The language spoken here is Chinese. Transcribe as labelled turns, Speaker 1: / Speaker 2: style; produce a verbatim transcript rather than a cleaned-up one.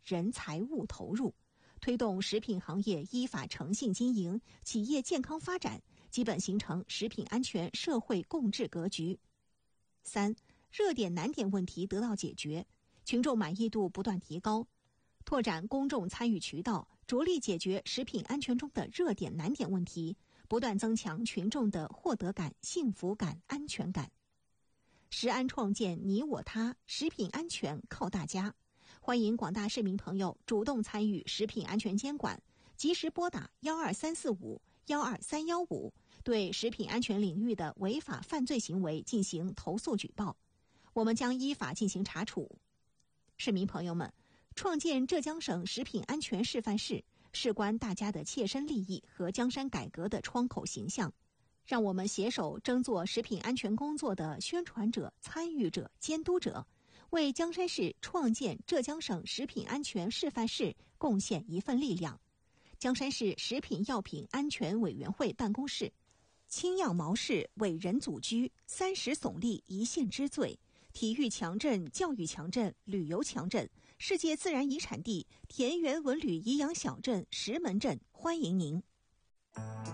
Speaker 1: 人财物投入，推动食品行业依法诚信经营，企业健康发展，基本形成食品安全社会共治格局。三、热点难点问题得到解决，群众满意度不断提高，拓展公众参与渠道，着力解决食品安全中的热点难点问题，不断增强群众的获得感、幸福感、安全感。食安创建你我他，食品安全靠大家。欢迎广大市民朋友主动参与食品安全监管，及时拨打幺二三四五幺二三幺五，对食品安全领域的违法犯罪行为进行投诉举报，我们将依法进行查处。市民朋友们，创建浙江省食品安全示范市，事关大家的切身利益和江山改革的窗口形象。让我们携手争做食品安全工作的宣传者、参与者、监督者，为江山市创建浙江省食品安全示范市贡献一份力量。江山市食品药品安全委员会办公室：青样毛氏伟人祖居，三十耸立一县之最，体育强镇、教育强镇、旅游强镇，世界自然遗产地田园文旅颐养小镇石门镇，欢迎您。